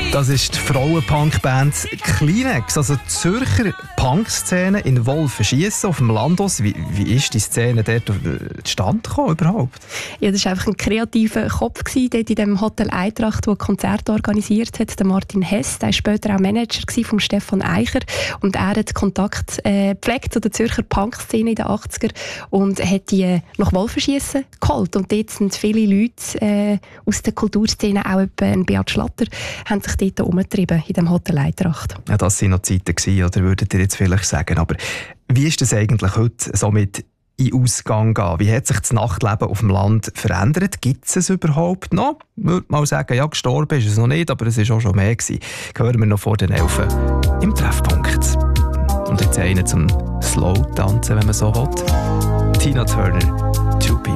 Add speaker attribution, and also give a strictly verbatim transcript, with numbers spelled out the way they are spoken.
Speaker 1: Das ist die Frauenpunk-Band Kleenex, also die Zürcher Punk-Szene in Wolfenschiessen auf dem Landhaus. Wie, wie ist die Szene dort zustande gekommen überhaupt?
Speaker 2: Ja, das war einfach ein kreativer Kopf gewesen, dort in dem Hotel Eintracht, der Konzerte organisiert hat. Der Martin Hess, der war später auch Manager von Stefan Eicher, und er hat Kontakt äh, gepflegt zu der Zürcher Punk-Szene in den achtziger und hat die äh, nach Wolfenschiessen geholt. Und dort sind viele Leute äh, aus der Kulturszene, auch etwa Beat Schlatter, haben sich dort umgetrieben in dem Hotel Eintracht.
Speaker 1: Ja, das waren noch Zeiten gewesen, oder würdet ihr jetzt vielleicht sagen. Aber wie ist das eigentlich heute so mit in Ausgang gehen? Wie hat sich das Nachtleben auf dem Land verändert? Gibt es es überhaupt noch? Ich würde mal sagen, ja, gestorben ist es noch nicht, aber es war auch schon mehr gewesen. Hören wir noch vor den Elfen im Treffpunkt. Und jetzt einen zum Slow-Tanzen, wenn man so will. Tina Turner.